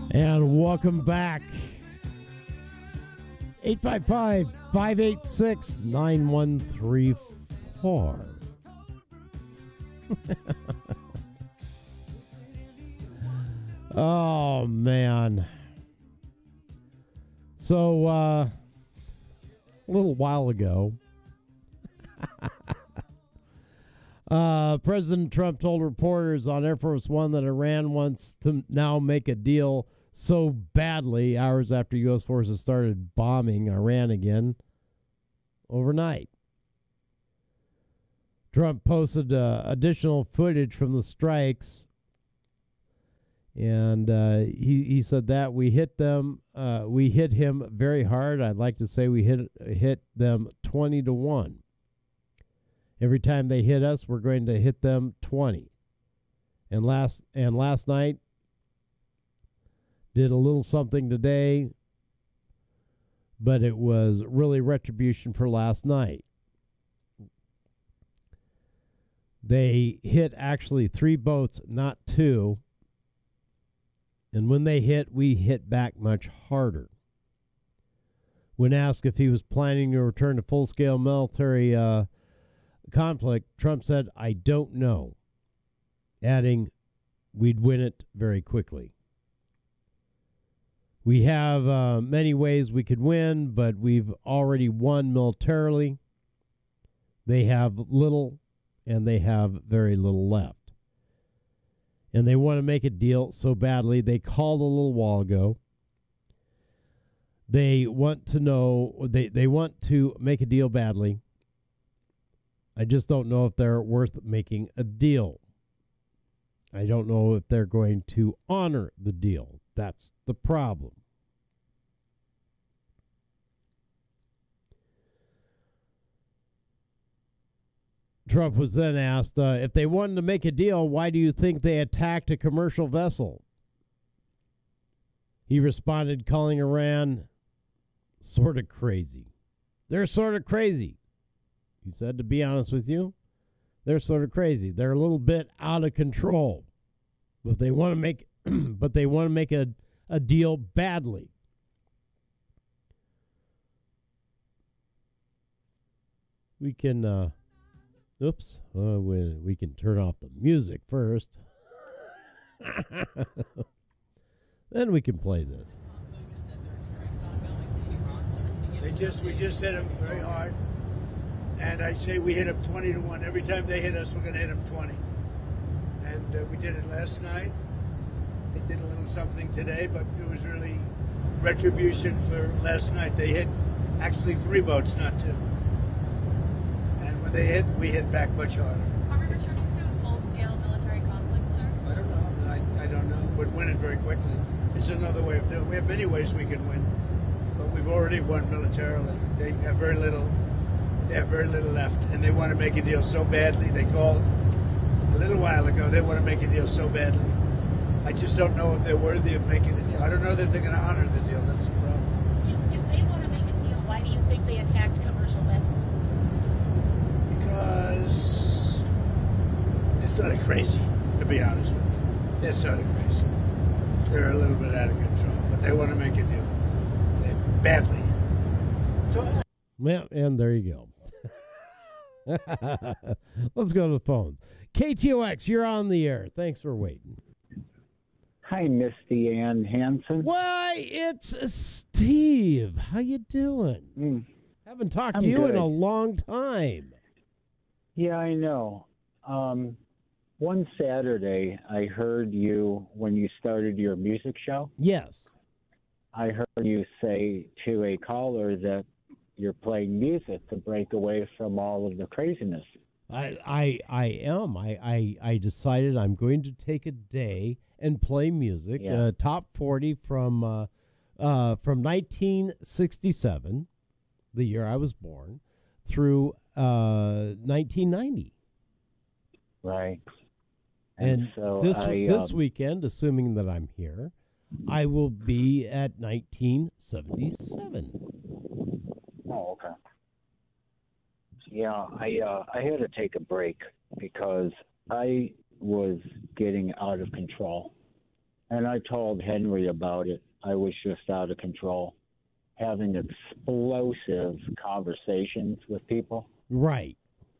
And welcome back. 855-586-9134. Oh, man. So, a little while ago, President Trump told reporters on Air Force One that Iran wants to now make a deal so badly hours after U.S. forces started bombing Iran again overnight. Trump posted additional footage from the strikes, and he said that we hit him very hard. I'd like to say we hit them 20-1. Every time they hit us, we're going to hit them 20. And last night, did a little something today, but it was really retribution for last night. They hit actually 3 boats, not 2. And when they hit, we hit back much harder. When asked if he was planning to return to full-scale military conflict, Trump said, "I don't know," adding, "We'd win it very quickly." We have many ways we could win, but we've already won militarily. They have little, and they have very little left. And they want to make a deal so badly. They called a little while ago. They want to know, they want to make a deal badly. I just don't know if they're worth making a deal. I don't know if they're going to honor the deal. That's the problem. Trump was then asked, if they wanted to make a deal, why do you think they attacked a commercial vessel? He responded, calling Iran sort of crazy. They're sort of crazy. He said, to be honest with you, they're sort of crazy. They're a little bit out of control. But they want to make a deal badly. We can we can turn off the music first. Then we can play this. We just hit them very hard. And I say we hit them 20-1. Every time they hit us, we're going to hit them 20. And we did it last night. They did a little something today, but it was really retribution for last night. They hit actually 3 boats, not 2. And when they hit, we hit back much harder. Are we returning to a full-scale military conflict, sir? I don't know. I don't know. We'd win it very quickly. It's another way of doing it. We have many ways we can win, but we've already won militarily. They have very little. They have very little left, and they want to make a deal so badly. They called a little while ago. They want to make a deal so badly. I just don't know if they're worthy of making a deal. I don't know that they're going to honor the deal. That's the problem. If they want to make a deal, why do you think they attacked commercial vessels? Because they're sort of crazy, to be honest with you. They're sort of crazy. They're a little bit out of control, but they want to make a deal badly. So. Well, and there you go. Let's go to the phones. KTOX, you're on the air. Thanks for waiting. Hi, Misty Ann Hansen. Why, it's Steve. How you doing? Haven't talked I'm to you good. in a long time. Yeah, I know. One Saturday, I heard you, when you started your music show, Yes. I heard you say to a caller that you're playing music to break away from all of the craziness. I am. I decided I'm going to take a day and play music. Yeah. Top 40 from 1967, the year I was born, through 1990. Right. And so this weekend, assuming that I'm here, I will be at 1977. Oh, okay. Yeah, I had to take a break because I was getting out of control. And I told Henry about it. I was just out of control, having explosive conversations with people. Right.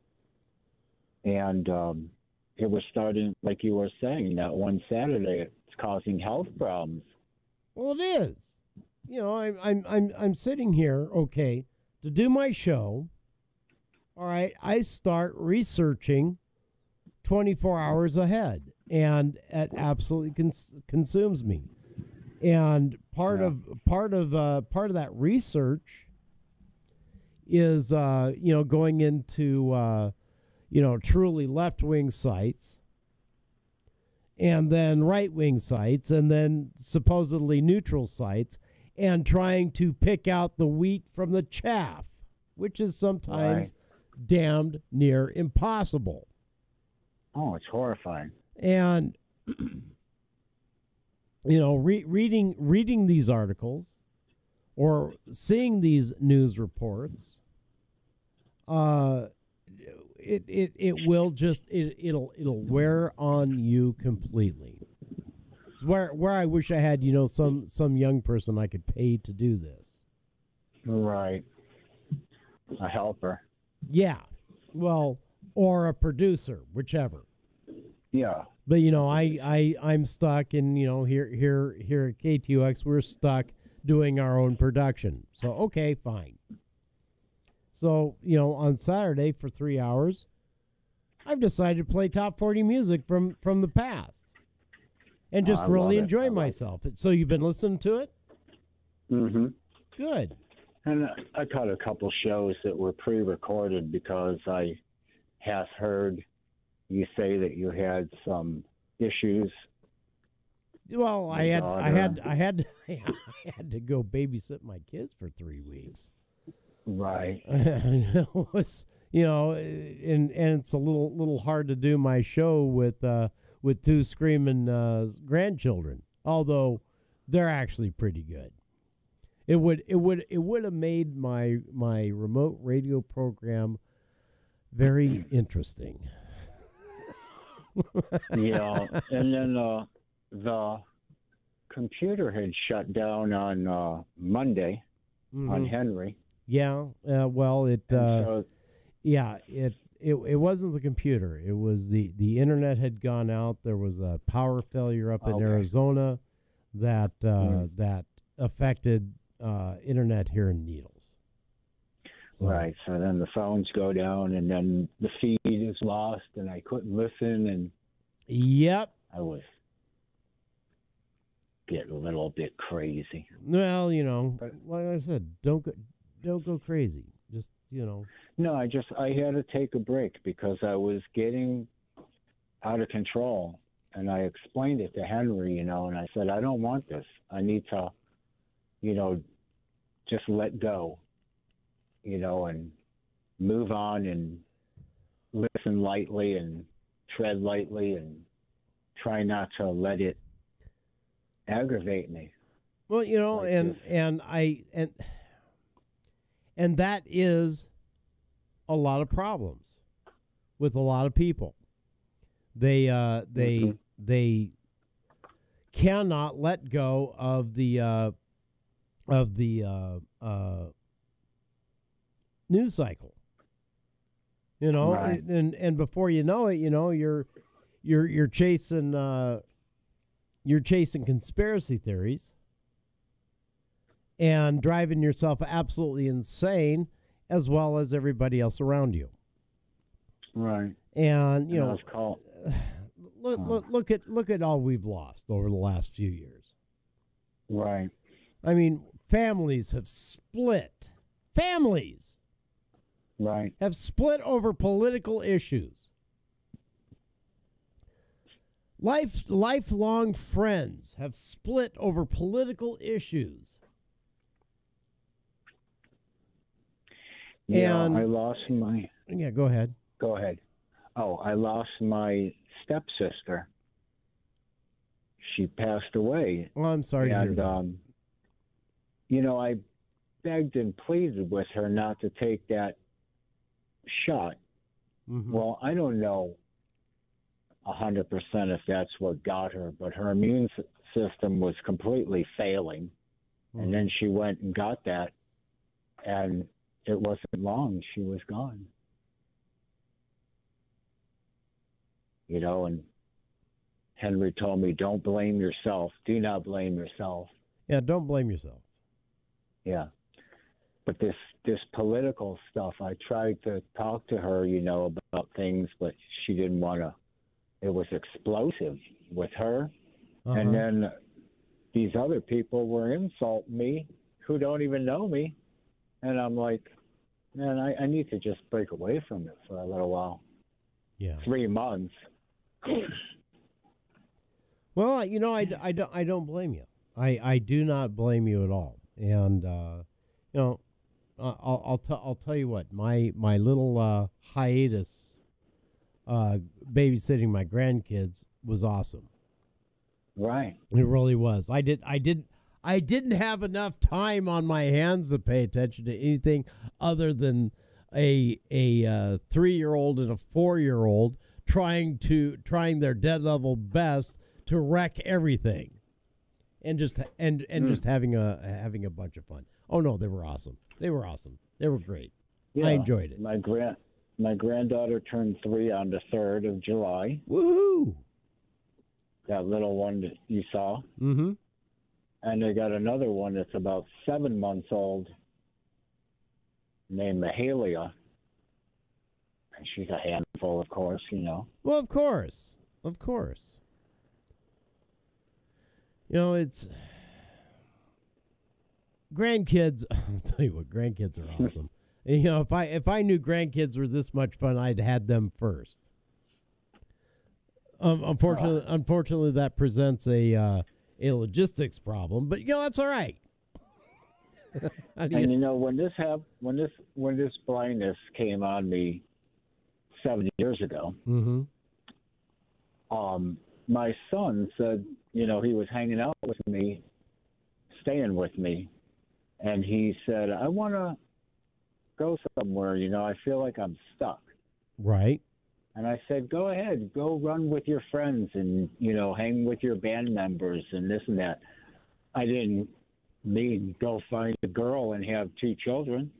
And it was starting, like you were saying, that one Saturday, it's causing health problems. Well, it is. You know, I'm sitting here, okay, to do my show. All right, I start researching 24 hours ahead, and it absolutely consumes me. And part of that research is going into truly left-wing sites, and then right-wing sites, and then supposedly neutral sites, and trying to pick out the wheat from the chaff, which is sometimes damned near impossible. Oh, it's horrifying. And reading these articles or seeing these news reports, it'll wear on you completely. It's where I wish I had some young person I could pay to do this. Right. A helper. Yeah. Well, or a producer, whichever. Yeah. But I'm stuck, and here at KTUX we're stuck doing our own production. So okay, fine. So on Saturday for 3 hours, I've decided to play top 40 music from the past, and just really enjoy myself. So you've been listening to it? Mm-hmm. Good. And I caught a couple shows that were pre-recorded because I have heard you say that you had some issues. Well, I had to go babysit my kids for 3 weeks. Right. It was, and it's a little hard to do my show with 2 screaming grandchildren, although they're actually pretty good. It would have made my remote radio program very interesting. Yeah, and then the computer had shut down on Monday on Henry. Yeah, well, it wasn't the computer. It was the internet had gone out. There was a power failure up in Arizona that affected internet here in Needles. So, right. So then the phones go down, and then the feed is lost, and I couldn't listen, and yep, I was getting a little bit crazy. Well, like I said, don't go crazy. Just No, I had to take a break because I was getting out of control, and I explained it to Henry, and I said, I don't want this. I need to, just let go, and move on and listen lightly and tread lightly and try not to let it aggravate me. Well, and that is a lot of problems with a lot of people. They cannot let go of the news cycle. Right. And before you know it, you're chasing conspiracy theories and driving yourself absolutely insane, as well as everybody else around you. Right. And look look at all we've lost over the last few years. Right. I mean, families have split. Families Right. have split over political issues. Lifelong friends have split over political issues. Yeah, And I lost my... yeah, go ahead. Go ahead. Oh, I lost my stepsister. She passed away. Well, I'm sorry to hear that. I begged and pleaded with her not to take that shot. Mhm. Well, I don't know 100% if that's what got her, but her immune system was completely failing. And then she went and got that, and it wasn't long. She was gone. You know, and Henry told me, don't blame yourself. Do not blame yourself. Yeah, don't blame yourself. Yeah. But this political stuff, I tried to talk to her, you know, about things, but she didn't want to. It was explosive with her. And then these other people were insulting me who don't even know me. And I'm like, man, I need to just break away from it for a little while. Yeah. 3 months. Well, you know, I don't blame you. I do not blame you at all. And you know, I'll tell you what, my little hiatus babysitting my grandkids was awesome. Right. It really was. I didn't have enough time on my hands to pay attention to anything other than a 3-year-old and a 4-year-old trying their dead level best to wreck everything, and just having a bunch of fun. Oh no, they were awesome. They were great. Yeah, I enjoyed it. My granddaughter turned 3 on the 3rd of July. Woohoo! That little one that you saw. Mm-hmm. And they got another one that's about 7 months old, named Mahalia. And she's a handful, of course, you know. Well, of course. You know, it's grandkids. I'll tell you what, grandkids are awesome. You know, if I knew grandkids were this much fun, I'd had them first. Unfortunately, that presents a logistics problem, but you know that's all right. And you know, when this blindness came on me 7 years ago, my son said, you know, he was hanging out with me, staying with me, and he said, I want to go somewhere. You know, I feel like I'm stuck. Right. And I said, go ahead, go run with your friends and, you know, hang with your band members and this and that. I didn't mean go find a girl and have 2 children.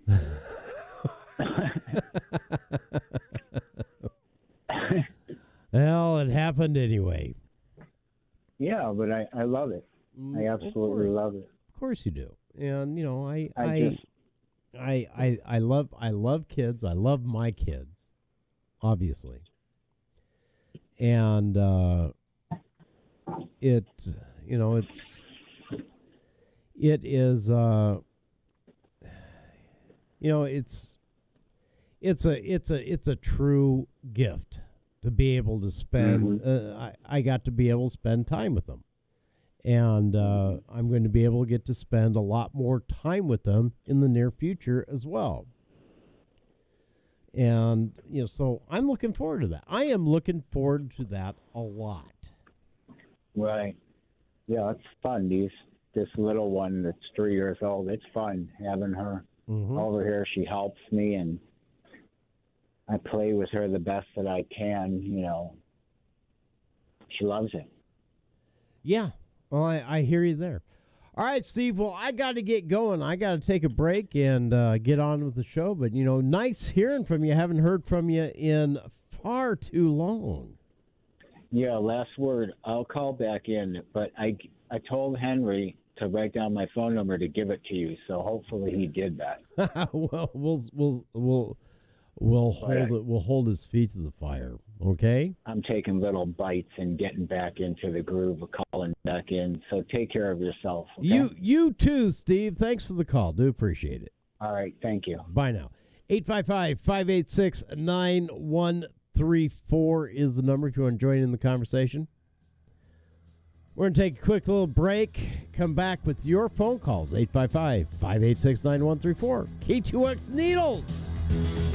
Well, it happened anyway. Yeah, but I love it. I absolutely love it. Of course you do. And, you know, I love kids. I love my kids, obviously. And it is it's a true gift to be able to spend. I got to be able to spend time with them, and I'm going to be able to get to spend a lot more time with them in the near future as well. And, you know, so I'm looking forward to that. I am looking forward to that a lot. Right. Yeah, it's fun. This little one that's 3 years old, it's fun having her over here. She helps me, and I play with her the best that I can, you know. She loves it. Yeah. Well, I hear you there. All right, Steve. Well, I got to get going. I got to take a break and get on with the show. But, you know, nice hearing from you. Haven't heard from you in far too long. Yeah, last word. I'll call back in. But I told Henry to write down my phone number to give it to you. So hopefully he did that. Well, we'll hold it. We'll hold his feet to the fire. Okay. I'm taking little bites and getting back into the groove of calling back in. So take care of yourself. Okay? You too, Steve. Thanks for the call. Do appreciate it. All right. Thank you. Bye now. 855-586-9134 is the number if you want to join in the conversation. We're going to take a quick little break. Come back with your phone calls. 855-586-9134. K2X Needles.